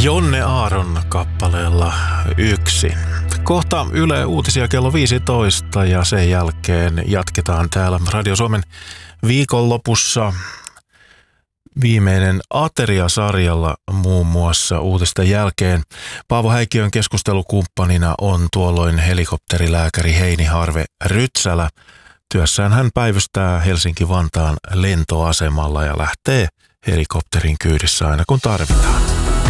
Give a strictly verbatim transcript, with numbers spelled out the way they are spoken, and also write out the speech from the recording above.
Jonne Aaron kappaleella Yksin. Kohta Yle Uutisia kello viisitoista ja sen jälkeen jatketaan täällä Radio Suomen viikonlopussa viimeinen Ateria-sarjalla muun muassa uutisten jälkeen. Paavo Häikkiön keskustelukumppanina on tuolloin helikopterilääkäri Heini Harve Rytsälä. Työssään hän päivystää Helsinki-Vantaan lentoasemalla ja lähtee helikopterin kyydissä aina kun tarvitaan.